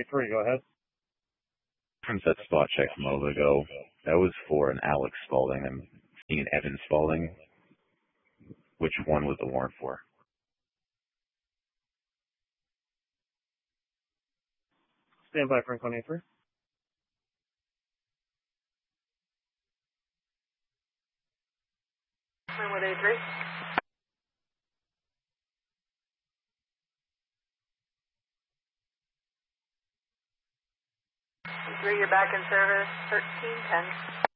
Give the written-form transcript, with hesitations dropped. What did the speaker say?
183, go ahead. From that spot check from a moment ago, that was for an Alex Spalding. I'm seeing an Evan Spalding. Which one was the warrant for? Stand by, Frank 183. Frank 183. You're back in service, 1310.